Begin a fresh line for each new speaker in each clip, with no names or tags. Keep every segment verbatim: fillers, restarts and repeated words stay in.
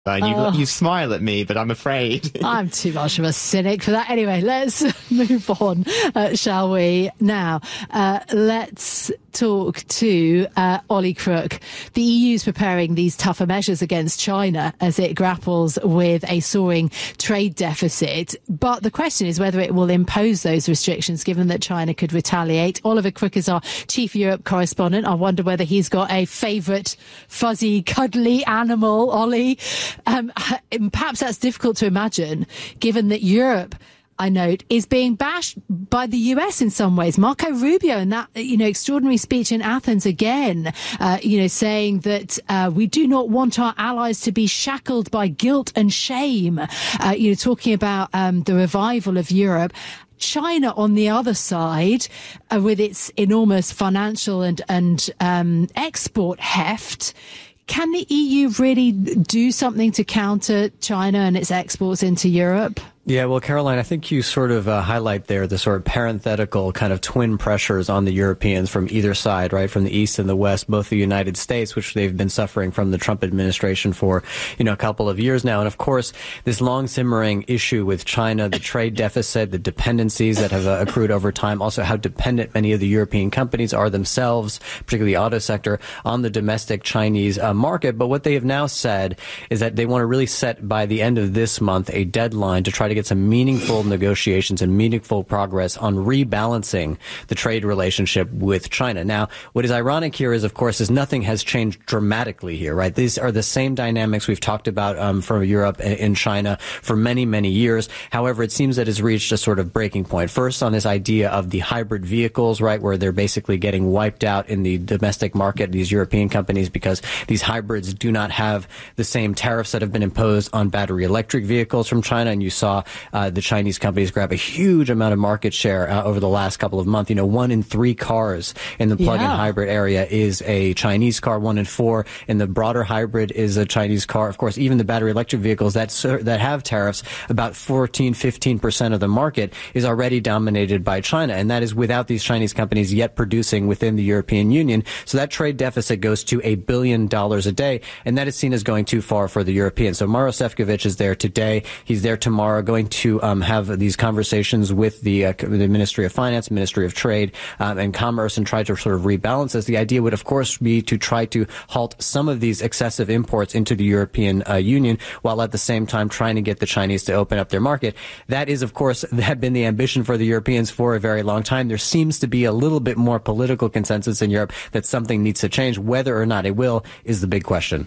Uh, you,
Oh.
you smile at me, but I'm afraid.
I'm too much of a cynic for that. Anyway, let's move on, uh, shall we? Now, uh, let's talk to uh, Ollie Crook. The E U is preparing these tougher measures against China as it grapples with a soaring trade deficit. But the question is whether it will impose those restrictions, given that China could retaliate. Oliver Crook is our chief Europe correspondent. I wonder whether he's got a favourite fuzzy, cuddly animal, Ollie. Um, perhaps that's difficult to imagine, given that Europe, I note, is being bashed by the U S in some ways. Marco Rubio in that, you know, extraordinary speech in Athens again, uh, you know, saying that uh, we do not want our allies to be shackled by guilt and shame. Uh, you know, talking about um, the revival of Europe. China, on the other side, uh, with its enormous financial and, and um, export heft. Can the E U really do something to counter China and its exports into Europe?
Yeah, well, Caroline, I think you sort of uh, highlight there the sort of parenthetical kind of twin pressures on the Europeans from either side, right, from the East and the West, both the United States, which they've been suffering from the Trump administration for, you know, a couple of years now. And, of course, this long simmering issue with China, the trade deficit, the dependencies that have uh, accrued over time, also how dependent many of the European companies are themselves, particularly the auto sector, on the domestic Chinese uh, market. But what they have now said is that they want to really set by the end of this month a deadline to try to get some meaningful negotiations and meaningful progress on rebalancing the trade relationship with China. Now, what is ironic here is, of course, is nothing has changed dramatically here, right? These are the same dynamics we've talked about um, from Europe and China for many, many years. However, it seems that it's reached a sort of breaking point. First, on this idea of the hybrid vehicles, right, where they're basically getting wiped out in the domestic market, these European companies, because these hybrids do not have the same tariffs that have been imposed on battery electric vehicles from China. And you saw uh, the Chinese companies grab a huge amount of market share uh, over the last couple of months. You know, one in three cars in the plug-in
Yeah.
hybrid area is a Chinese car. One in four in the broader hybrid is a Chinese car. Of course, even the battery electric vehicles that that have tariffs, about fourteen, fifteen percent of the market is already dominated by China. And that is without these Chinese companies yet producing within the European Union. So that trade deficit goes to a billion dollars a day. And that is seen as going too far for the Europeans. So Maros Sefcovic is there today. He's there tomorrow, going to um, have these conversations with the, uh, the Ministry of Finance, Ministry of Trade, um, and Commerce, and try to sort of rebalance this. The idea would, of course, be to try to halt some of these excessive imports into the European uh, Union, while at the same time trying to get the Chinese to open up their market. That is, of course, had been the ambition for the Europeans for a very long time. There seems to be a little bit more political consensus in Europe that something needs to change. Whether or not it will is the big question.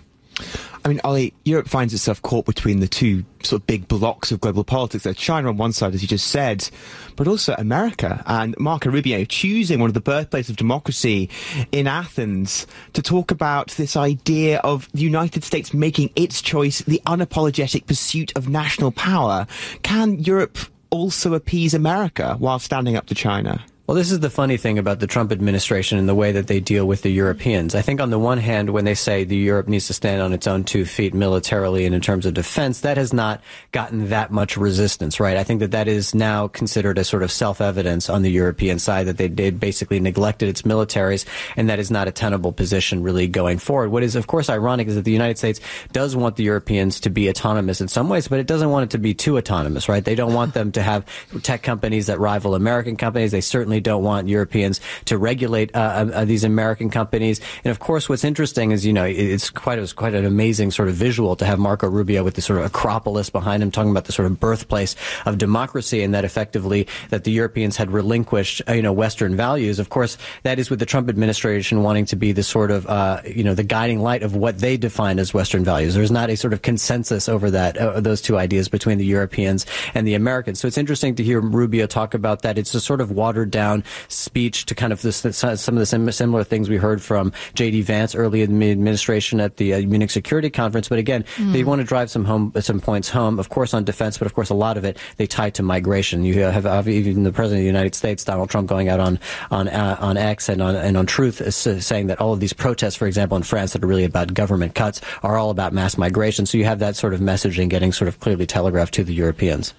I mean, Ollie, Europe finds itself caught between the two sort of big blocks of global politics. There's China on one side, as you just said, but also America. And Marco Rubio choosing one of the birthplaces of democracy in Athens to talk about this idea of the United States making its choice, the unapologetic pursuit of national power. Can Europe also appease America while standing up to China?
Well, this is the funny thing about the Trump administration and the way that they deal with the Europeans. I think on the one hand, when they say the Europe needs to stand on its own two feet militarily and in terms of defense, that has not gotten that much resistance, right? I think that that is now considered a sort of self-evidence on the European side, that they did basically neglected its militaries, and that is not a tenable position really going forward. What is, of course, ironic is that the United States does want the Europeans to be autonomous in some ways, but it doesn't want it to be too autonomous, right? They don't want them to have tech companies that rival American companies. They certainly don't want Europeans to regulate uh, uh, these American companies. And of course, what's interesting is, you know, it's quite, it was quite an amazing sort of visual to have Marco Rubio with the sort of Acropolis behind him, talking about the sort of birthplace of democracy, and that effectively that the Europeans had relinquished, uh, you know, Western values. Of course, that is with the Trump administration wanting to be the sort of, uh, you know, the guiding light of what they define as Western values. There's not a sort of consensus over that, uh, those two ideas between the Europeans and the Americans. So it's interesting to hear Rubio talk about that. It's a sort of watered down speech to kind of this, some of the similar things we heard from J D Vance early in the administration at the uh, Munich Security Conference. But again, mm. they want to drive some home, some points home, of course, on defense, but of course, a lot of it they tie to migration. You have even the President of the United States, Donald Trump, going out on on uh, on X and on and on Truth, uh, saying that all of these protests, for example, in France, that are really about government cuts, are all about mass migration. So you have that sort of messaging getting sort of clearly telegraphed to the Europeans.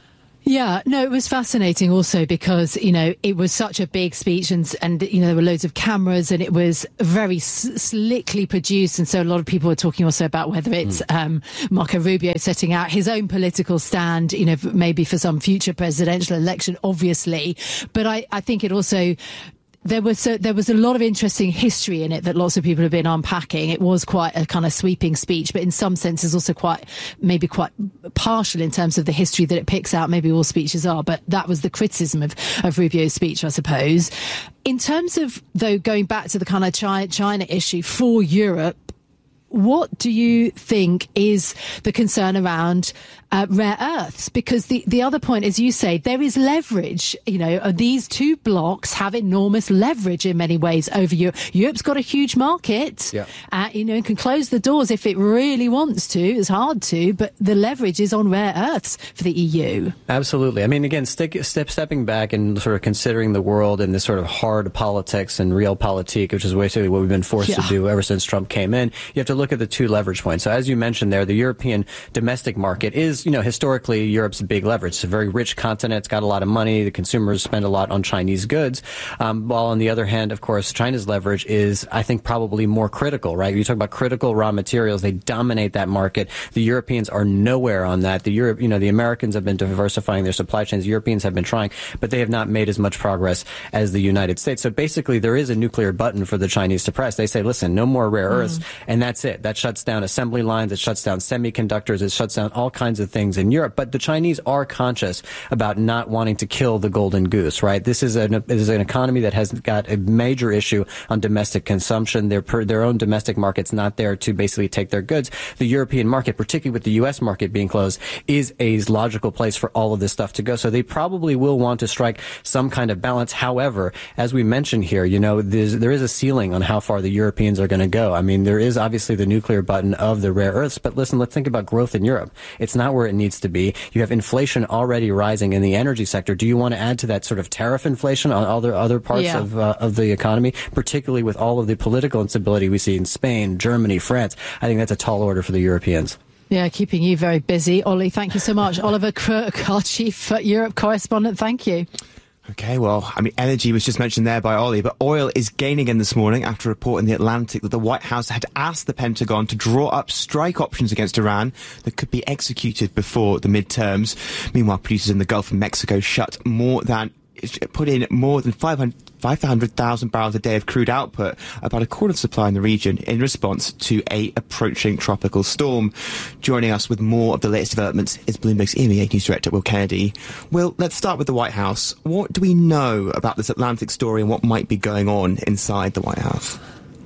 Yeah, no, it was fascinating also because, you know, it was such a big speech and, and you know, there were loads of cameras and it was very s- slickly produced. And so a lot of people were talking also about whether it's mm. um, Marco Rubio setting out his own political stand, you know, maybe for some future presidential election, obviously. But I, I think it also... There was so, there was a lot of interesting history in it that lots of people have been unpacking. It was quite a kind of sweeping speech, but in some senses also quite, maybe quite partial in terms of the history that it picks out. Maybe all speeches are, but that was the criticism of, of Rubio's speech, I suppose. In terms of, though, going back to the kind of China, China issue for Europe, what do you think is the concern around uh, rare earths? Because the, the other point, as you say, there is leverage. You know, uh, these two blocks have enormous leverage in many ways over Europe. Europe's got a huge market. Yeah. Uh, you know, and can close the doors if it really wants to. It's hard to, but the leverage is on rare earths for the E U.
Absolutely. I mean, again, stick, step, stepping back and sort of considering the world in this sort of hard politics and realpolitik, which is basically what we've been forced yeah. to do ever since Trump came in. You have to look at the two leverage points. So as you mentioned there, the European domestic market is, you know, historically Europe's big leverage. It's a very rich continent. It's got a lot of money. The consumers spend a lot on Chinese goods. Um, while on the other hand, of course, China's leverage is, I think, probably more critical, right? You talk about critical raw materials. They dominate that market. The Europeans are nowhere on that. The Europe, you know, the Americans have been diversifying their supply chains. The Europeans have been trying, but they have not made as much progress as the United States. So basically, there is a nuclear button for the Chinese to press. They say, listen, no more rare earths, mm. and that's it. That shuts down assembly lines, it shuts down semiconductors, it shuts down all kinds of things in Europe. But the Chinese are conscious about not wanting to kill the golden goose, right? This is an, this is an economy that has got a major issue on domestic consumption. Their, per, their own domestic market's not there to basically take their goods. The European market, particularly with the U S market being closed, is a logical place for all of this stuff to go. So they probably will want to strike some kind of balance. However, as we mentioned here, you know, there is a ceiling on how far the Europeans are going to go. I mean, there is obviously the nuclear button of the rare earths, but listen, let's think about growth in Europe. It's not where it needs to be. You have inflation already rising in the energy sector. Do you want to add to that sort of tariff inflation on other other parts yeah. of uh, of the economy, particularly with all of the political instability we see in Spain, Germany, France? I think that's a tall order for the Europeans.
Yeah, keeping you very busy. Ollie, thank you so much. Oliver Crook, our chief Europe correspondent, thank you.
Okay, well, I mean, energy was just mentioned there by Ollie, but oil is gaining again this morning after a report in The Atlantic that the White House had asked the Pentagon to draw up strike options against Iran that could be executed before the midterms. Meanwhile, producers in the Gulf of Mexico shut more than put in more than five hundred thousand barrels a day of crude output, about a quarter of the supply in the region, in response to a approaching tropical storm. Joining us with more of the latest developments is Bloomberg's E M E A News Director, Will Kennedy. Will, let's start with the White House. What do we know about this Atlantic story and what might be going on inside the White House?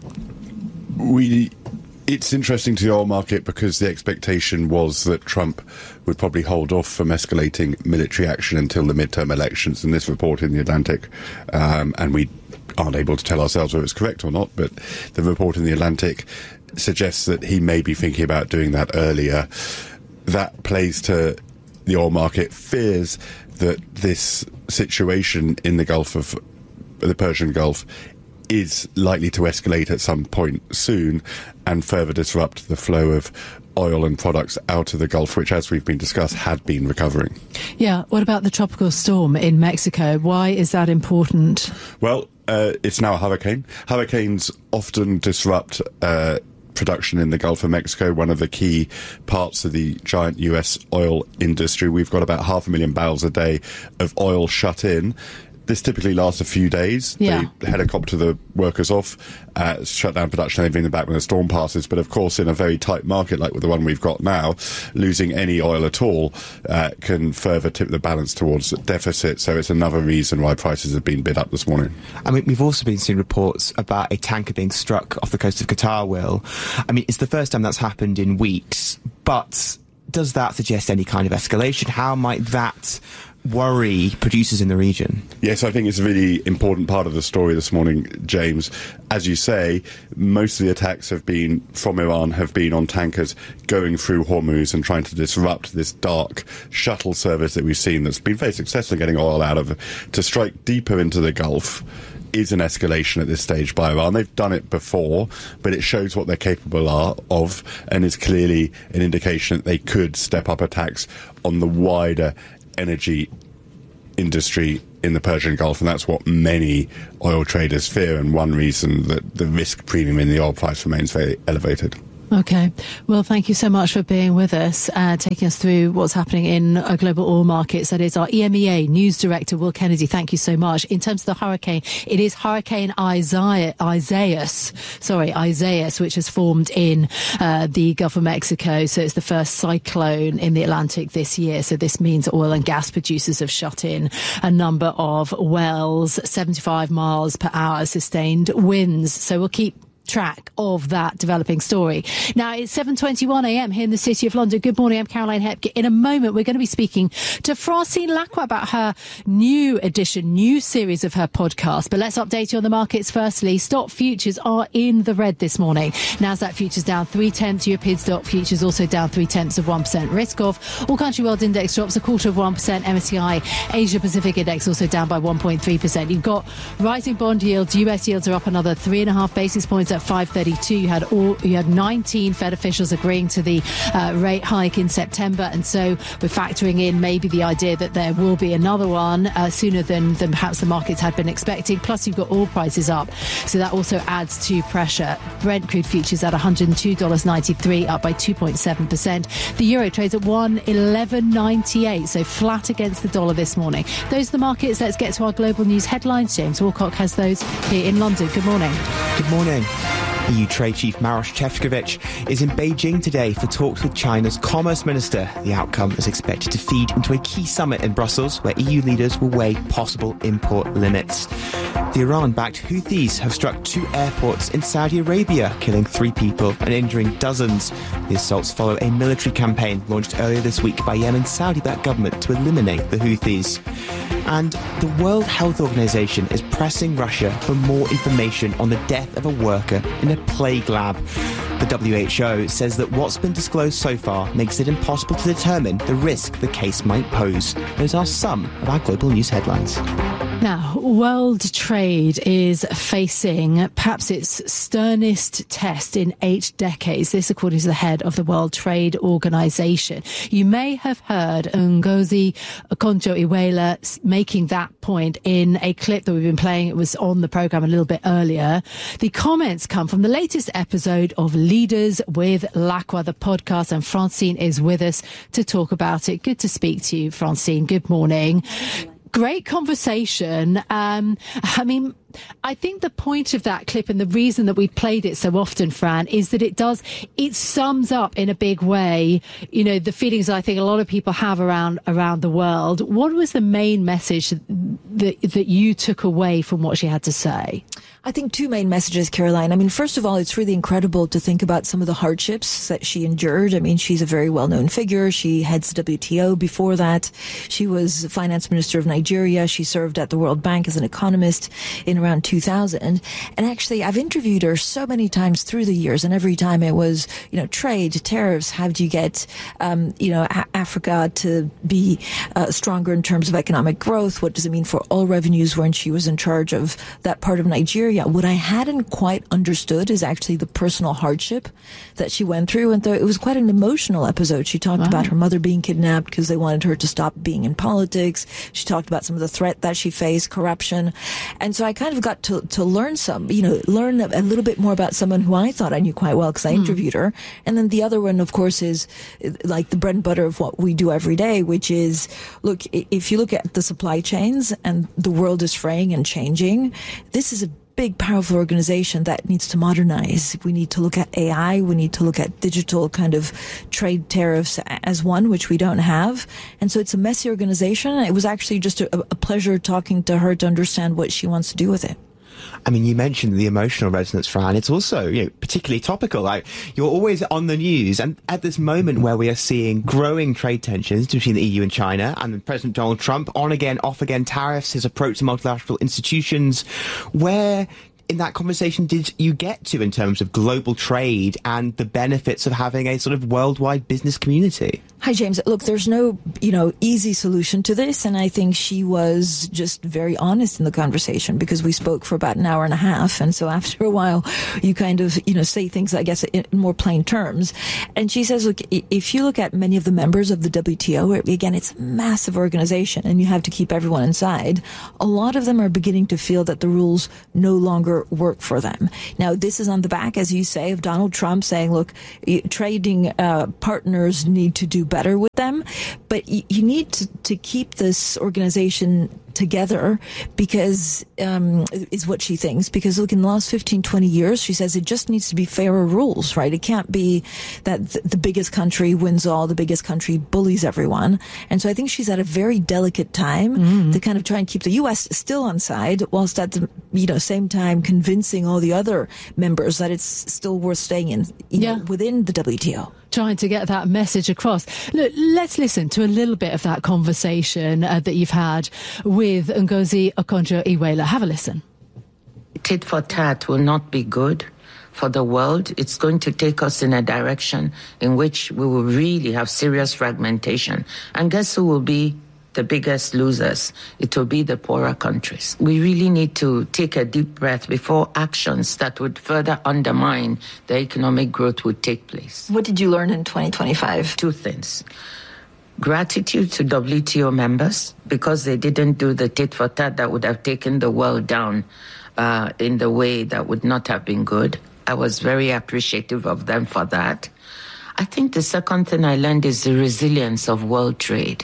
We... It's interesting to the oil market because the expectation was that Trump would probably hold off from escalating military action until the midterm elections. And this report in The Atlantic, um, and we aren't able to tell ourselves whether it's correct or not, but the report in The Atlantic suggests that he may be thinking about doing that earlier. That plays to the oil market fears that this situation in the Gulf of the Persian Gulf is likely to escalate at some point soon and further disrupt the flow of oil and products out of the Gulf, which, as we've been discussed, had been recovering.
Yeah, what about the tropical storm in Mexico? Why is that important?
Well, uh, it's now a hurricane. Hurricanes often disrupt uh, production in the Gulf of Mexico, one of the key parts of the giant U S oil industry. We've got about half a million barrels a day of oil shut in. This typically lasts a few days.
Yeah.
They helicopter the workers off, uh, shut down production, they bring them back when the storm passes. But of course, in a very tight market like with the one we've got now, losing any oil at all uh, can further tip the balance towards deficit. So it's another reason why prices have been bid up this morning.
I mean, we've also been seeing reports about a tanker being struck off the coast of Qatar, Will. I mean, it's the first time that's happened in weeks, but does that suggest any kind of escalation? How might that worry producers in the region?
Yes, I think it's a really important part of the story this morning, James. As you say, most of the attacks have been from Iran have been on tankers going through Hormuz and trying to disrupt this dark shuttle service that we've seen that's been very successful in getting oil out of. To strike deeper into the Gulf is an escalation at this stage by Iran. They've done it before, but it shows what they're capable are of and is clearly an indication that they could step up attacks on the wider energy industry in the Persian Gulf, and that's what many oil traders fear, and one reason that the risk premium in the oil price remains very elevated.
Okay. Well, thank you so much for being with us, uh, taking us through what's happening in uh, global oil markets. That is our E M E A News Director, Will Kennedy. Thank you so much. In terms of the hurricane, it is Hurricane Isaiah, Isaias, sorry, Isaias, which has formed in uh, the Gulf of Mexico. So it's the first cyclone in the Atlantic this year. So this means oil and gas producers have shut in a number of wells, seventy-five miles per hour sustained winds. So we'll keep track of that developing story. Now it's seven twenty-one a m here in the City of London. Good morning, I'm Caroline Hepke. In a moment we're going to be speaking to Francine Lacqua about her new edition, new series of her podcast. But let's update you on the markets firstly. Stock futures are in the red this morning. Nasdaq futures down three tenths, European stock futures also down three tenths of one percent. Risk off. All country world index drops a quarter of one percent. M S C I Asia Pacific index also down by one point three percent. You've got rising bond yields. U S yields are up another three and a half basis points at five thirty-two. You had all you had nineteen Fed officials agreeing to the uh, rate hike in September, and so we're factoring in maybe the idea that there will be another one uh, sooner than, than perhaps the markets had been expecting. Plus you've got oil prices up, so that also adds to pressure. Brent crude futures at one hundred two dollars ninety-three, up by two point seven percent. The euro trades at one eleven ninety-eight, so flat against the dollar this morning. Those are the markets. Let's get to our global news headlines. James Walcock has those here in London. Good morning.
Good morning. E U Trade Chief Maroš Šefčovič is in Beijing today for talks with China's Commerce Minister. The outcome is expected to feed into a key summit in Brussels where E U leaders will weigh possible import limits. The Iran-backed Houthis have struck two airports in Saudi Arabia, killing three people and injuring dozens. The assaults follow a military campaign launched earlier this week by Yemen's Saudi-backed government to eliminate the Houthis. And the World Health Organization is pressing Russia for more information on the death of a worker in a plague lab. The W H O says that what's been disclosed so far makes it impossible to determine the risk the case might pose. Those are some of our global news headlines.
Now, world trade is facing perhaps its sternest test in eight decades. This, according to the head of the World Trade Organization. You may have heard Ngozi Okonjo-Iweala making that point in a clip that we've been playing. It was on the program a little bit earlier. The comments come from the latest episode of Leaders with Lacqua, the podcast, and Francine is with us to talk about it. Good to speak to you, Francine. Good morning. Great conversation. Um, I mean, I think the point of that clip and the reason that we've played it so often, Fran, is that it does, it sums up in a big way, you know, the feelings I think a lot of people have around, around the world. What was the main message that, that you took away from what she had to say?
I think two main messages, Caroline. I mean, first of all, it's really incredible to think about some of the hardships that she endured. I mean, she's a very well-known figure. She heads the W T O. Before that, she was finance minister of Nigeria. She served at the World Bank as an economist in around two thousand. And actually, I've interviewed her so many times through the years, and every time it was, you know, trade, tariffs, how do you get, um, you know, a- Africa to be uh, stronger in terms of economic growth? What does it mean for oil revenues when she was in charge of that part of Nigeria? What I hadn't quite understood is actually the personal hardship that she went through. And th- it was quite an emotional episode. She talked wow. about her mother being kidnapped because they wanted her to stop being in politics. She talked about some of the threat that she faced, corruption. And so I kind of got to, to learn some, you know, learn a, a little bit more about someone who I thought I knew quite well because I mm. interviewed her. And then the other one, of course, is like the bread and butter of what we do every day, which is, look, if you look at the supply chains and the world is fraying and changing, this is a big, powerful organization that needs to modernize. We need to look at A I. We need to look at digital kind of trade tariffs as one, which we don't have. And so it's a messy organization. It was actually just a, a pleasure talking to her to understand what she wants to do with it.
I mean, you mentioned the emotional resonance, Fran. It's also, you know, particularly topical. Like, you're always on the news, and at this moment where we are seeing growing trade tensions between the E U and China, and President Donald Trump, on again, off again tariffs, his approach to multilateral institutions, where in that conversation did you get to in terms of global trade and the benefits of having a sort of worldwide business community?
Hi, James. Look, there's no, you know, easy solution to this. And I think she was just very honest in the conversation because we spoke for about an hour and a half. And so after a while, you kind of, you know, say things, I guess, in more plain terms. And she says, look, if you look at many of the members of the W T O, again, it's a massive organization and you have to keep everyone inside. A lot of them are beginning to feel that the rules no longer work for them. Now, this is on the back, as you say, of Donald Trump saying, look, trading uh, partners need to do better with them, but you, you need to, to keep this organization together because um is what she thinks, because look, in the last fifteen, twenty years, she says it just needs to be fairer rules, right? It can't be that th- the biggest country wins all, the biggest country bullies everyone. And so I think she's at a very delicate time mm. to kind of try and keep the U S still on side, whilst at the you know same time convincing all the other members that it's still worth staying in you yeah. know, within the W T O.
Trying to get that message across. Look, let's listen to a little bit of that conversation uh, that you've had with Ngozi Okonjo-Iweala. Have a listen.
Tit for tat will not be good for the world. It's going to take us in a direction in which we will really have serious fragmentation. And guess who will be the biggest losers? It will be the poorer countries. We really need to take a deep breath before actions that would further undermine the economic growth would take place.
What did you learn in twenty twenty-five?
Two things. Gratitude to W T O members because they didn't do the tit for tat that would have taken the world down uh, in the way that would not have been good. I was very appreciative of them for that. I think the second thing I learned is the resilience of world trade.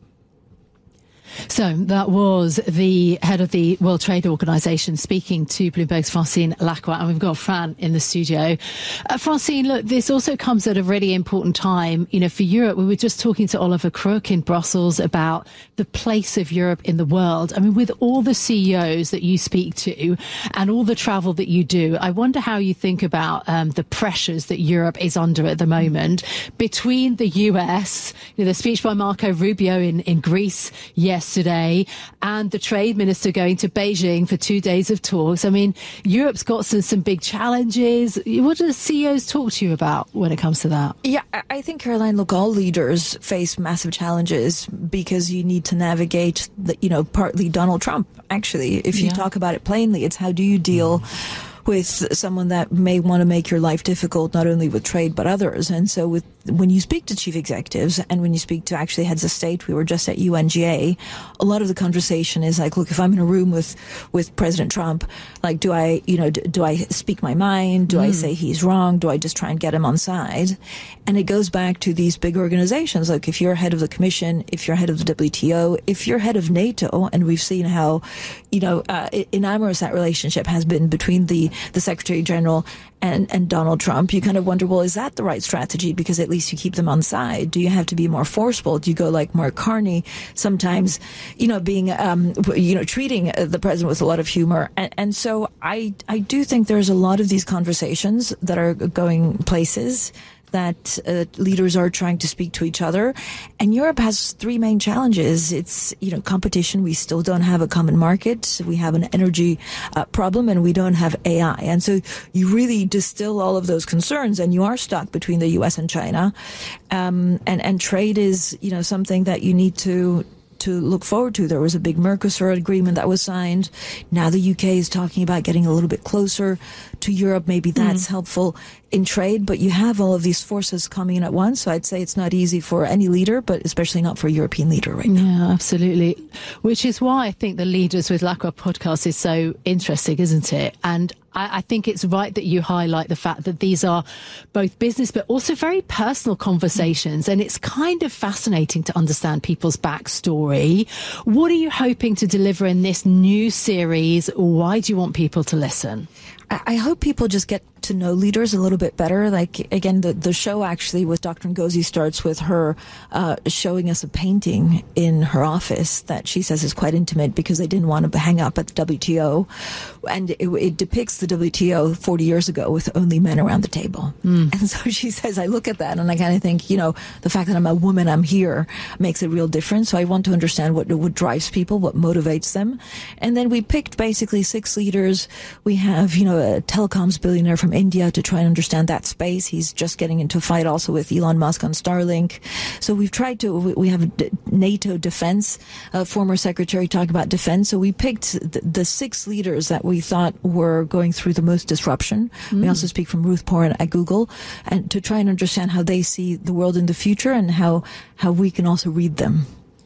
So that was the head of the World Trade Organization speaking to Bloomberg's Francine Lacqua, and we've got Fran in the studio. Uh, Francine, look, this also comes at a really important time, you know, for Europe. We were just talking to Oliver Crook in Brussels about the place of Europe in the world. I mean, with all the C E Os that you speak to and all the travel that you do, I wonder how you think about um, the pressures that Europe is under at the moment between the U S, you know, the speech by Marco Rubio in, in Greece yesterday, Today, and the trade minister going to Beijing for two days of talks. I mean, Europe's got some, some big challenges. What do the C E Os talk to you about when it comes to that?
Yeah, I think, Caroline, look, all leaders face massive challenges because you need to navigate, the, you know, partly Donald Trump, actually. If you yeah. talk about it plainly, it's how do you deal with someone that may want to make your life difficult, not only with trade, but others. And so with when you speak to chief executives and when you speak to actually heads of state, we were just at U N G A, a lot of the conversation is like, look, if I'm in a room with, with President Trump, like, do I, you know, do, do I speak my mind? Do mm. I say he's wrong? Do I just try and get him on side? And it goes back to these big organizations. Like if you're head of the Commission, if you're head of the W T O, if you're head of NATO, and we've seen how, you know, uh, inamorous that relationship has been between the, the Secretary General and, and Donald Trump, you kind of wonder, well, is that the right strategy? Because at least you keep them on side. Do you have to be more forceful? Do you go like Mark Carney, sometimes, you know, being, um, you know, treating the president with a lot of humor? And, and so I, I do think there's a lot of these conversations that are going places that uh, leaders are trying to speak to each other. And Europe has three main challenges. It's, you know, competition. We still don't have a common market. We have an energy uh, problem, and we don't have A I. And so you really distill all of those concerns, and you are stuck between the U S and China. Um, and, and trade is, you know, something that you need to to look forward to. There was a big Mercosur agreement that was signed. Now the U K is talking about getting a little bit closer to Europe. Maybe that's mm. helpful in trade, but you have all of these forces coming in at once. So I'd say it's not easy for any leader, but especially not for a European leader right now.
Yeah, absolutely. Which is why I think the Leaders with Lacqua podcast is so interesting, isn't it? And I, I think it's right that you highlight the fact that these are both business, but also very personal conversations. And it's kind of fascinating to understand people's backstory. What are you hoping to deliver in this new series? Why do you want people to listen?
I hope people just get to know leaders a little bit better. Like, again, the, the show actually with Doctor Ngozi starts with her uh, showing us a painting in her office that she says is quite intimate because they didn't want to hang up at the W T O. And it, it depicts the W T O forty years ago with only men around the table. Mm. And so she says, I look at that and I kind of think, you know, the fact that I'm a woman, I'm here, makes a real difference. So I want to understand what, what drives people, what motivates them. And then we picked basically six leaders. We have, you know, a telecoms billionaire from India to try and understand that space. He's just getting into a fight also with Elon Musk on Starlink. So we've tried to, we have a NATO defense, uh, former secretary talking about defense. So we picked the, the six leaders that we thought were going through the most disruption. Mm. We also speak from Ruth Porat at Google, and to try and understand how they see the world in the future and how, how we can also read them.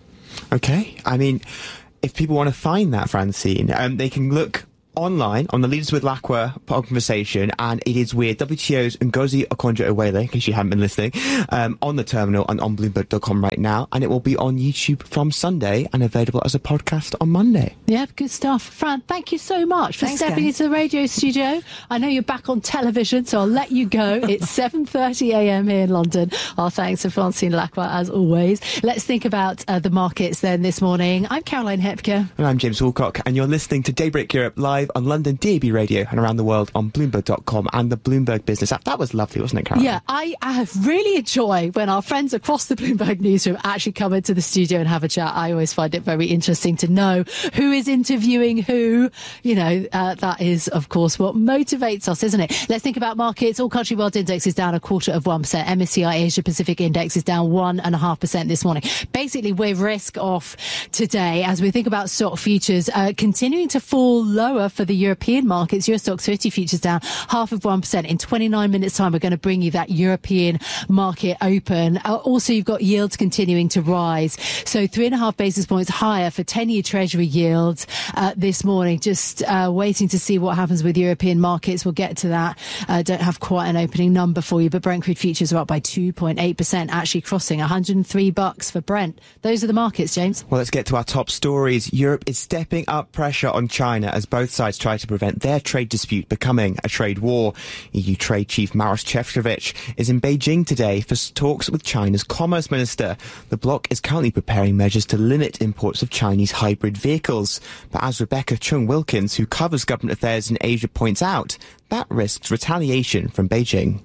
Okay. I mean, if people want to find that, Francine, um, they can look online on the Leaders with Lakwa conversation, and it is with W T O's Ngozi Okonjo-Iweala, in case you haven't been listening, um, on the terminal and on Bloomberg dot com right now, and it will be on YouTube from Sunday and available as a podcast on Monday.
Yeah, good stuff. Fran, thank you so much for
Thanks,
stepping
guys.
into the radio studio. I know you're back on television, so I'll let you go. It's seven thirty a m here in London. Our thanks to Francine Lakwa, as always. Let's think about uh, the markets then this morning. I'm Caroline Hepker.
And I'm James Woolcock, and you're listening to Daybreak Europe live on London D A B Radio and around the world on Bloomberg dot com and the Bloomberg Business app. That was lovely, wasn't it, Caroline?
Yeah, I, I really enjoy when our friends across the Bloomberg newsroom actually come into the studio and have a chat. I always find it very interesting to know who is interviewing who. You know, uh, that is, of course, what motivates us, isn't it? Let's think about markets. All country world index is down a quarter of one percent. M S C I Asia Pacific index is down one and a half percent this morning. Basically, we're risk off today as we think about stock futures uh, continuing to fall lower for the European markets. Euro Stoxx fifty futures down half of one percent. In twenty-nine minutes time, we're going to bring you that European market open. Uh, also, you've got yields continuing to rise. So three and a half basis points higher for ten-year Treasury yields uh, this morning. Just uh, waiting to see what happens with European markets. We'll get to that. Uh, don't have quite an opening number for you, but Brent crude futures are up by two point eight percent, actually crossing one hundred three bucks for Brent. Those are the markets, James.
Well, let's get to our top stories. Europe is stepping up pressure on China as both sides try to prevent their trade dispute becoming a trade war. E U Trade Chief Maros Šefčovič is in Beijing today for talks with China's Commerce Minister. The bloc is currently preparing measures to limit imports of Chinese hybrid vehicles. But as Rebecca Chung-Wilkins, who covers government affairs in Asia, points out, that risks retaliation from Beijing.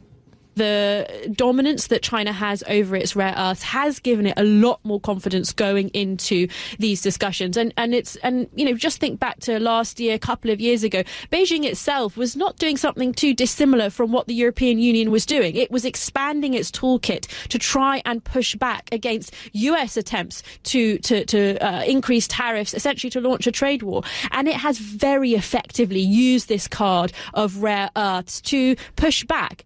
The dominance that China has over its rare earths has given it a lot more confidence going into these discussions. And, and it's, and, you know, just think back to last year, a couple of years ago, Beijing itself was not doing something too dissimilar from what the European Union was doing. It was expanding its toolkit to try and push back against U S attempts to, to, to uh, increase tariffs, essentially to launch a trade war. And it has very effectively used this card of rare earths to push back.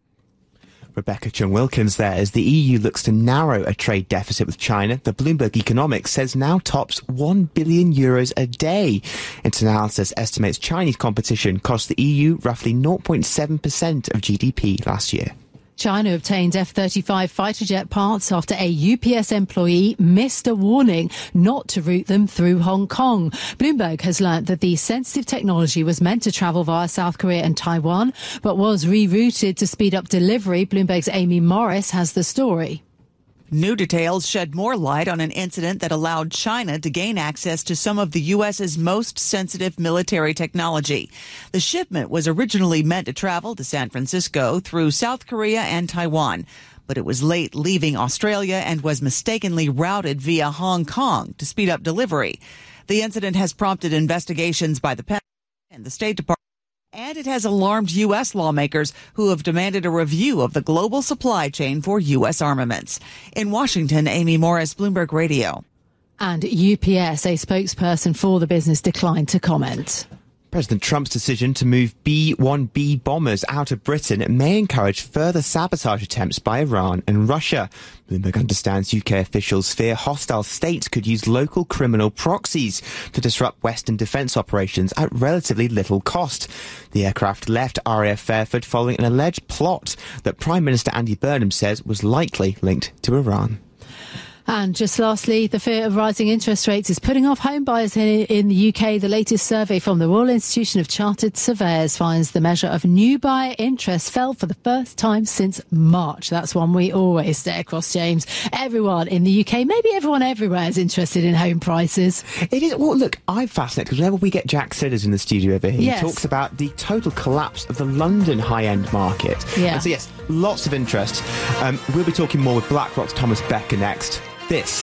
Rebecca Chung-Wilkins there. As the E U looks to narrow a trade deficit with China, the Bloomberg Economics says now tops one billion euros a day. Its analysis estimates Chinese competition cost the E U roughly zero point seven percent of G D P last year.
China obtained F thirty-five fighter jet parts after a U P S employee missed a warning not to route them through Hong Kong. Bloomberg has learnt that the sensitive technology was meant to travel via South Korea and Taiwan, but was rerouted to speed up delivery. Bloomberg's Amy Morris has the story.
New details shed more light on an incident that allowed China to gain access to some of the U S's most sensitive military technology. The shipment was originally meant to travel to San Francisco through South Korea and Taiwan, but it was late leaving Australia and was mistakenly routed via Hong Kong to speed up delivery. The incident has prompted investigations by the Pentagon and the State Department, and it has alarmed U S lawmakers who have demanded a review of the global supply chain for U S armaments. In Washington, Amy Morris, Bloomberg Radio.
And U P S, a spokesperson for the business, declined to comment.
President Trump's decision to move B one B bombers out of Britain may encourage further sabotage attempts by Iran and Russia. Bloomberg understands U K officials fear hostile states could use local criminal proxies to disrupt Western defence operations at relatively little cost. The aircraft left R A F Fairford following an alleged plot that Prime Minister Andy Burnham says was likely linked to Iran.
And just lastly, the fear of rising interest rates is putting off home buyers in, in the U K. The latest survey from the Royal Institution of Chartered Surveyors finds the measure of new buyer interest fell for the first time since March. That's one we always stay across, James. Everyone in the U K, maybe everyone everywhere, is interested in home prices.
It is. Well, look, I'm fascinated because whenever we get Jack Sidders in the studio over here,
Yes.
he talks about the total collapse of the London high-end market.
Yeah.
And so, yes, lots of interest. Um, we'll be talking more with BlackRock's Thomas Becker next. This